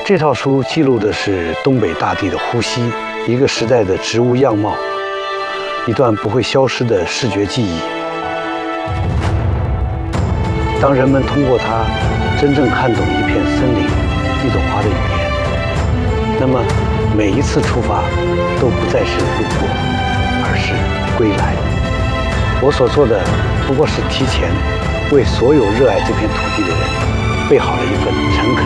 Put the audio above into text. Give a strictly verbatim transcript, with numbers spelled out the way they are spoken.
这套书记录的是东北大地的呼吸，一个时代的植物样貌，一段不会消失的视觉记忆。当人们通过它真正看懂一片森林、一朵花的语言，那么每一次出发都不再是路过，而是归来。我所做的不过是提前为所有热爱这片土地的人备好了一份诚恳